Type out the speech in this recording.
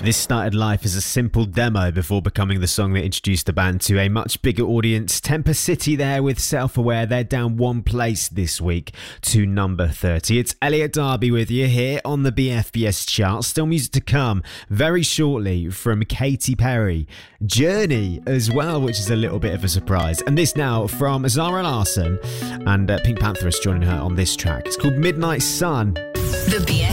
This started life as a simple demo before becoming the song that introduced the band to a much bigger audience. Temper City there with Self-Aware. They're down one place this week to number 30. It's Elliot Darby with you here on the BFBS chart. Still music to come very shortly from Katy Perry. Journey as well, which is a little bit of a surprise. And this now from Zara Larsson and Pink Pantheress joining her on this track. It's called Midnight Sun. The BFBS